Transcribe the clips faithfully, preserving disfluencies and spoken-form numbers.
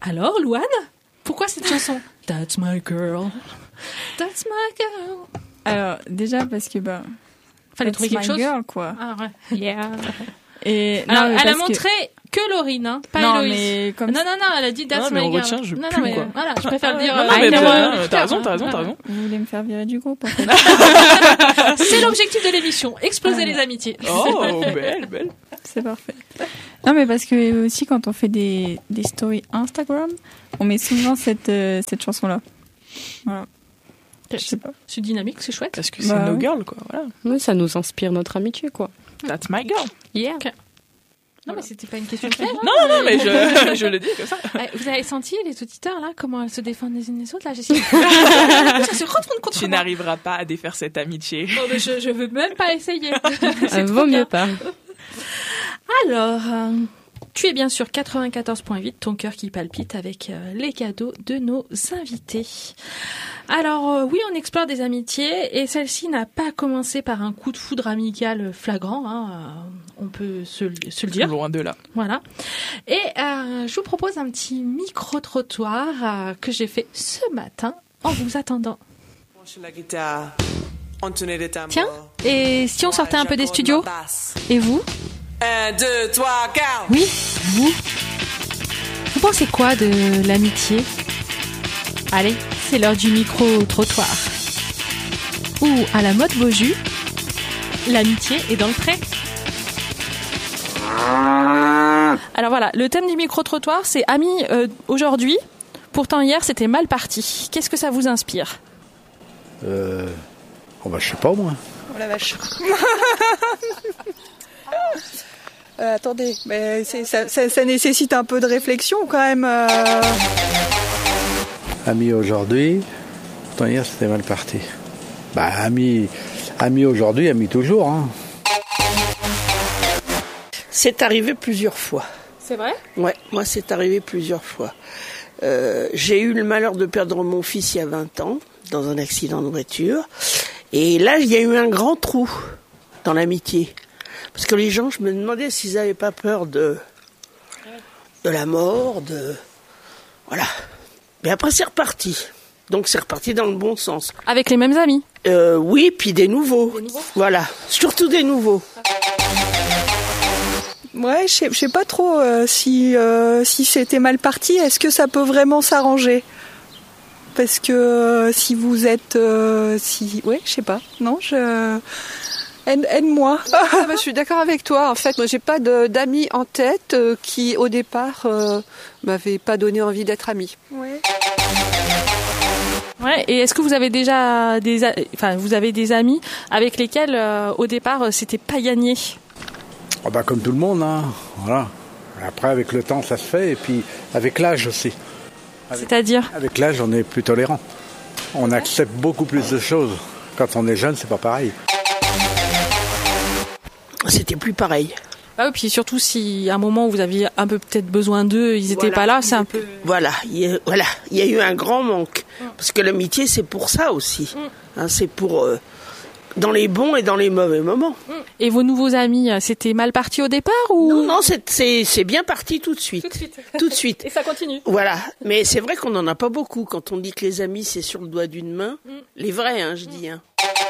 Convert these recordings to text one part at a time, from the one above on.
Alors, Louane, pourquoi cette chanson? That's my girl. That's my girl. Alors, déjà, parce que, bah... Fallait trouver quelque chose. Girl, quoi. Ah, ouais. Yeah. Et, alors, non, elle a que... montré que Laurine, hein, pas non, Héloïse. Mais comme... Non, non, non, elle a dit That's non, mais my on girl. retient, je non, pue, non, mais quoi. voilà, je préfère dire. Non, non, mais t'as, t'as raison, t'as raison, t'as raison. Vous voulez me faire virer du groupe, en fait. C'est l'objectif de l'émission, exploser ah, les amitiés. Oh, belle, belle. C'est parfait. Non, mais parce que aussi, quand on fait des, des stories Instagram, on met souvent cette, euh, cette chanson-là. Voilà. Je sais pas. C'est dynamique, c'est chouette. Parce que c'est bah, nos ouais. girls, quoi. Voilà. Oui, ça nous inspire notre amitié, quoi. That's my girl. Yeah. Okay. Non, mais c'était pas une question de faire. Hein, non, non, non, mais je, je le dis comme ça. Vous avez senti, les auditeurs, là, comment elles se défendent les unes les autres, là? J'essaie de... se retourne contre Tu moi. n'arriveras pas à défaire cette amitié. Oh, mais je, je veux même pas essayer. C'est vaut mieux pas. Alors, euh, tu es bien sûr quatre-vingt-quatorze virgule huit, ton cœur qui palpite avec euh, les cadeaux de nos invités. Alors, euh, oui, on explore des amitiés et celle-ci n'a pas commencé par un coup de foudre amical flagrant, hein, euh, on peut se, se le dire. Loin de là. Voilà. Et euh, je vous propose un petit micro-trottoir euh, que j'ai fait ce matin en vous attendant. Tiens, et si on sortait un peu des studios? Et vous? Un, deux, trois, quatre. Oui, vous. Vous pensez quoi de l'amitié? Allez, c'est l'heure du micro-trottoir. Ou, à la mode Beaujus, l'amitié est dans le pré. Alors voilà, le thème du micro-trottoir, c'est amis euh, aujourd'hui. Pourtant, hier, c'était mal parti. Qu'est-ce que ça vous inspire? Euh... Oh bah, je sais pas, moi. Oh la vache. Euh, attendez, mais c'est, ça, ça, ça nécessite un peu de réflexion quand même. Euh... Amis aujourd'hui, pourtant hier c'était mal parti. Bah amis, amis aujourd'hui, amis toujours. Hein. C'est arrivé plusieurs fois. C'est vrai? Ouais, moi c'est arrivé plusieurs fois. Euh, j'ai eu le malheur de perdre mon fils il y a vingt ans, dans un accident de voiture. Et là, il y a eu un grand trou dans l'amitié. Parce que les gens, je me demandais s'ils n'avaient pas peur de, de la mort, de... Voilà. Mais après, c'est reparti. Donc, c'est reparti dans le bon sens. Avec les mêmes amis? euh, Oui, puis des nouveaux. Des nouveaux. Voilà. Surtout des nouveaux. Ouais, je sais, je sais pas trop euh, si, euh, si c'était mal parti. Est-ce que ça peut vraiment s'arranger? Parce que euh, si vous êtes... Euh, si... Ouais, je sais pas. Non, je... Aide, aide-moi. Ah, bah, je suis d'accord avec toi. En fait, moi, j'ai pas de, d'amis en tête euh, qui, au départ, euh, m'avaient pas donné envie d'être amis. Ouais. Ouais. Et est-ce que vous avez déjà des, enfin, vous avez des amis avec lesquels, euh, au départ, c'était pas gagné? Oh bah comme tout le monde, hein. Voilà. Après, avec le temps, ça se fait, et puis avec l'âge aussi. Avec, C'est-à-dire? Avec l'âge, on est plus tolérant. On accepte beaucoup plus de choses. Quand on est jeune, c'est pas pareil. C'était plus pareil. Ah oui, puis surtout si à un moment où vous aviez un peu peut-être besoin d'eux, ils étaient voilà, pas là, c'est un peu... Voilà, il y a, voilà, il y a eu un grand manque. Mm. Parce que l'amitié, c'est pour ça aussi. Mm. Hein, c'est pour... Euh, dans les bons et dans les mauvais moments. Mm. Et vos nouveaux amis, c'était mal parti au départ ou... Non, non, c'est, c'est, c'est bien parti tout de suite. Tout de suite. Tout de suite. Et ça continue. Voilà, mais c'est vrai qu'on n'en a pas beaucoup. Quand on dit que les amis, c'est sur le doigt d'une main, mm. les vrais, hein, je mm. dis. Hein.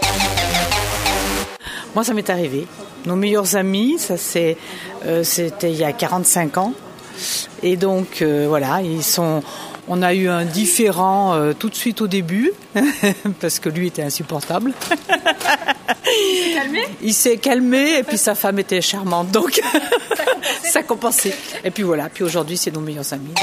Moi, ça m'est arrivé. Nos meilleurs amis, ça c'est, euh, c'était il y a quarante-cinq ans. Et donc, euh, voilà, ils sont... On a eu un différend euh, tout de suite au début, parce que lui était insupportable. Il s'est calmé ? Il s'est calmé, et puis sa femme était charmante, donc ça compensait. Et puis voilà, puis aujourd'hui, c'est nos meilleurs amis.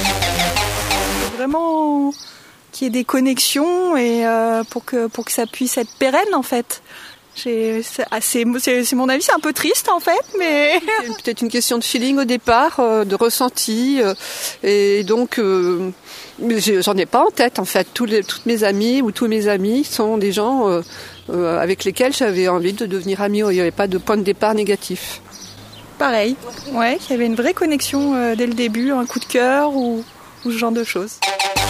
Vraiment qu'il y ait des connexions et euh, pour que pour que ça puisse être pérenne en fait. J'ai, c'est, c'est, c'est, c'est mon avis, c'est un peu triste en fait, mais c'est peut-être une question de feeling au départ, euh, de ressenti, euh, et donc euh, j'en ai pas en tête en fait. Tous les, toutes mes amies ou tous mes amis sont des gens euh, euh, avec lesquels j'avais envie de devenir amie. Il n'y avait pas de point de départ négatif. Pareil, ouais, il y avait une vraie connexion euh, dès le début, un coup de cœur ou, ou ce genre de choses.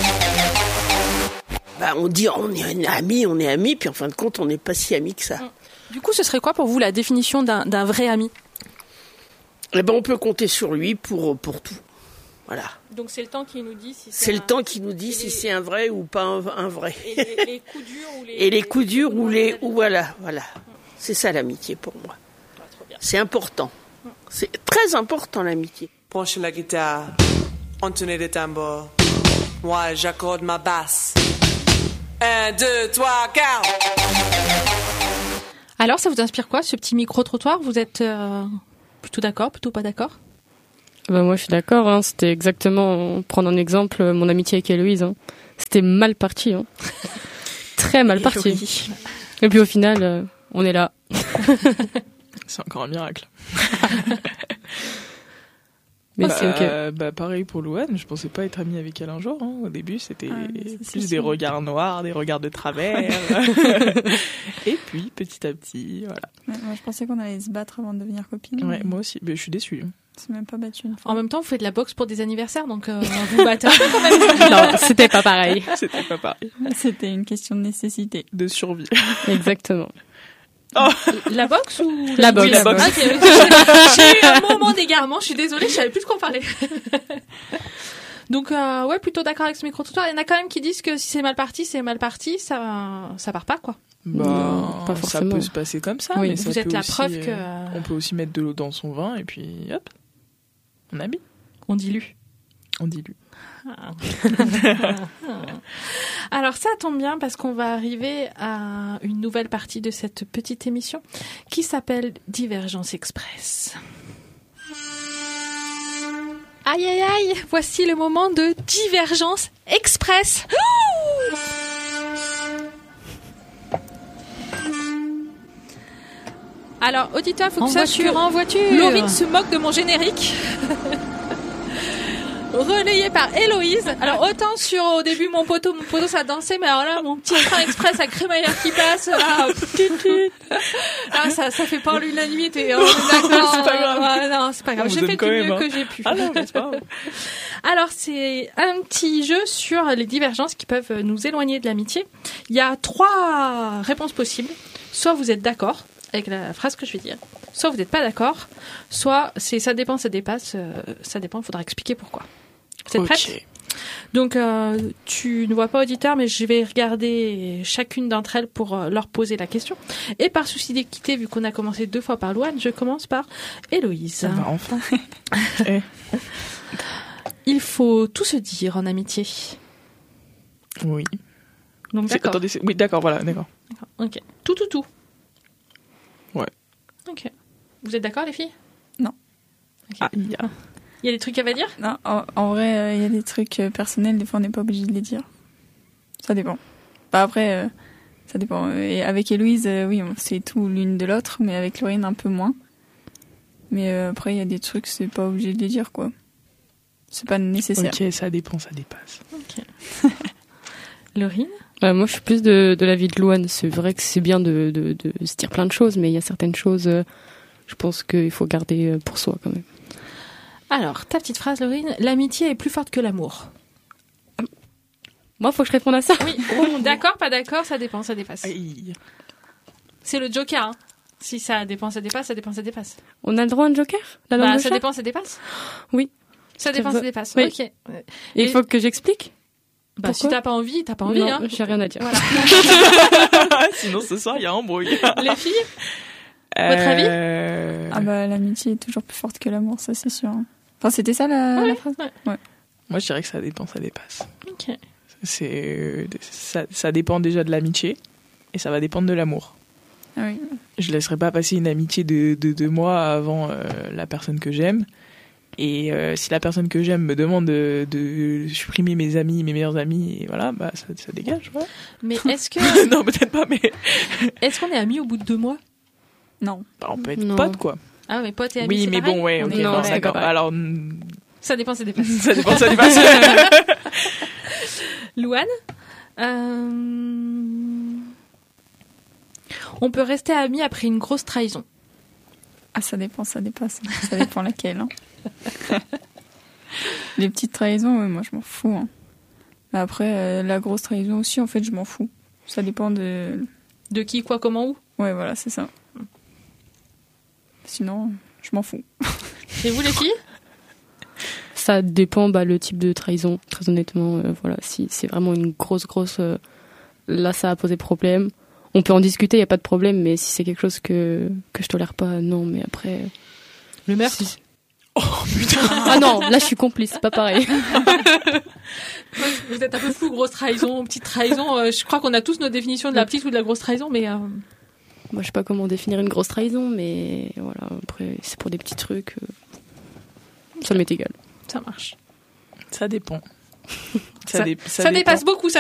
Bah, on dit on est amis, on est amis, puis en fin de compte, on n'est pas si amis que ça. Du coup, ce serait quoi pour vous la définition d'un, d'un vrai ami ? Eh ben, on peut compter sur lui pour, pour tout. Voilà. Donc c'est le temps qui nous dit si c'est C'est un... le temps qui nous dit Et si les- c'est un vrai ou pas un, un vrai. Et les, les coups durs ou les... Et les coups durs ou les... ou Ou voilà, voilà. C'est ça l'amitié pour moi. C'est important. C'est très important l'amitié. Penche la guitare, entonner des tambours. Moi, j'accorde ma basse. Un, deux, trois, quatre. Alors, ça vous inspire quoi, ce petit micro-trottoir? Vous êtes euh, plutôt d'accord, plutôt pas d'accord? Bah moi je suis d'accord, hein. C'était exactement, prendre un exemple, mon amitié avec Héloïse. Hein. C'était mal parti. Hein. Très mal parti. Oui. Et puis au final, euh, on est là. C'est encore un miracle. Mais bah, c'est ok. euh, bah pareil pour Louane, je pensais pas être amie avec elle un jour. Hein. Au début, c'était Ah, mais plus c'est des sûr. regards noirs, des regards de travers. Et puis, petit à petit, voilà. Ouais, moi, je pensais qu'on allait se battre avant de devenir copines. Ouais, mais moi aussi, mais je suis déçue. on s'est même pas battu une fois. En même temps, vous faites de la boxe pour des anniversaires, donc euh, vous battez un peu quand même. Non, c'était pas pareil. C'était pas pareil. C'était une question de nécessité. De survie. Exactement. La boxe ou La boxe. Oui, La boxe. Ah, c'est- j'ai eu un moment d'égarement, je suis désolée, je savais plus de quoi parler. Donc euh, ouais, plutôt d'accord avec ce micro-trottoir. Il y en a quand même qui disent que si c'est mal parti, c'est mal parti, ça ça part pas quoi. Bah, Non, pas ça forcément. peut se passer comme ça. Oui. mais ça Vous êtes peut la aussi, preuve euh, que- On peut aussi mettre de l'eau dans son vin et puis hop, on habille. On dilue. On dilue. Alors ça tombe bien parce qu'on va arriver à une nouvelle partie de cette petite émission qui s'appelle Divergence Express. Aïe aïe aïe, voici le moment de Divergence Express. Ouh. Alors auditeur, faut que En tu saches voiture, que en voiture. Laurine se moque de mon générique. Relayé par Héloïse. Alors autant sur au début mon poteau, mon poteau ça dansait, mais alors là mon petit train express à crémaillère qui passe, là, tut, tut. Là, ça ça fait pas l'unanimité. Hein, d'accord. C'est pas grave. Ouais, non, c'est pas grave. On vous J'ai aime fait quand du même, mieux hein. que j'ai pu. Ah non, mais c'est pas grave. Alors c'est un petit jeu sur les divergences qui peuvent nous éloigner de l'amitié. Il y a trois réponses possibles. Soit vous êtes d'accord avec la phrase que je vais dire, soit vous n'êtes pas d'accord, soit c'est ça dépend, ça dépasse, euh, ça dépend, il faudra expliquer pourquoi. Vous êtes Ok. prête? Donc euh, tu ne vois pas auditeur, mais je vais regarder chacune d'entre elles pour euh, leur poser la question. Et par souci d'équité, vu qu'on a commencé deux fois par Louane, je commence par Héloïse. Bah, enfin. Eh, Il faut tout se dire en amitié. oui. Donc C'est- d'accord. Attendez, c'est- oui, d'accord, voilà, d'accord. Ok. Tout, tout, tout. Ouais. Ok. Vous êtes d'accord, les filles? Ah, il y a- Il y a des trucs à va dire? Non, en, en vrai, euh, il y a des trucs euh, personnels, des fois on n'est pas obligé de les dire. Ça dépend. Bah après, euh, ça dépend. Et avec Héloïse, euh, oui, on sait tout l'une de l'autre, mais avec Laurine, un peu moins. Mais euh, après, il y a des trucs, c'est pas obligé de les dire, quoi. C'est pas nécessaire. Ok, ça dépend, ça dépasse. Laurine? Euh, moi, je suis plus de, de l'avis de Louane. C'est vrai que c'est bien de, de, de se dire plein de choses, mais il y a certaines choses, euh, je pense qu'il faut garder euh, pour soi quand même. Alors, ta petite phrase, Laurine. L'amitié est plus forte que l'amour. Moi, faut que je réponde à ça. Oui. D'accord, pas d'accord, ça dépend, ça dépasse. Aïe. C'est le joker, hein. Si ça dépend, ça dépasse, ça dépend, ça dépasse. On a le droit à un joker? La langue Bah, de ça chat dépend, ça dépasse. Oui. Ça dépend, ça dépasse. Oui. Ok. Et il faut que j'explique? Bah, si Pourquoi t'as pas envie, t'as pas envie, Non, hein. j'ai rien à dire. Voilà. Sinon, ce soir, il y a embrouille. Les filles? Votre avis? Euh, Ah bah l'amitié est toujours plus forte que l'amour, ça c'est sûr. Enfin, c'était ça la, Ouais, la phrase? ouais. Moi, je dirais que ça dépend, ça dépasse. Ok. C'est, euh, ça, ça dépend déjà de l'amitié et ça va dépendre de l'amour. Ah oui. Je laisserai pas passer une amitié de de deux mois avant euh, la personne que j'aime. Et euh, si la personne que j'aime me demande de, de supprimer mes amis, mes meilleurs amis, et voilà, bah ça, ça dégage. Ouais. Mais est-ce que, non, peut-être pas, mais est-ce qu'on est amis au bout de deux mois? Non. bah, on peut être Non. potes, quoi. Ah, mais potes et amis, Oui, c'est mais pareil? bon, ouais, On ok, est- non, non, c'est d'accord. pas pareil. Alors, mm, Ça dépend, ça dépasse. ça dépend, ça dépasse. Louane, euh... on peut rester amis après une grosse trahison. Ah, ça dépend, ça dépasse. Ça dépend laquelle. Hein. Les petites trahisons, oui, moi je m'en fous. Hein. Mais après, euh, la grosse trahison aussi, en fait, je m'en fous. Ça dépend de... De qui, quoi, comment, où? Ouais, voilà, c'est ça. Sinon, je m'en fous. Et vous, les filles? ça dépend bah, le type de trahison, très honnêtement. Euh, voilà, si c'est vraiment une grosse, grosse... Euh, là, ça a posé problème. On peut en discuter, il n'y a pas de problème, mais si c'est quelque chose que, que je tolère pas, non, mais après... Le meurtre si... Oh putain. Ah non, là je suis complice, c'est pas pareil. Vous êtes un peu fou, grosse trahison, petite trahison. Euh, je crois qu'on a tous nos définitions de la petite ou de la grosse trahison, mais... Euh... Moi je sais pas comment définir une grosse trahison, mais voilà, après c'est pour des petits trucs, euh... ça m'est égal. Ça marche. Ça dépend. Ça, ça, dé- ça, ça dépasse beaucoup, ça